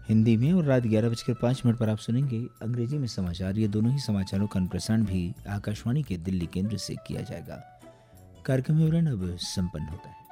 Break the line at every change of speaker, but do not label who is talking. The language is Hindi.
हिंदी में, और रात 11:05 पर आप सुनेंगे अंग्रेजी में समाचार। ये दोनों ही समाचारों का प्रसारण भी आकाशवाणी के दिल्ली केंद्र से किया जाएगा। कार्यक्रम विवरण अब संपन्न होता है।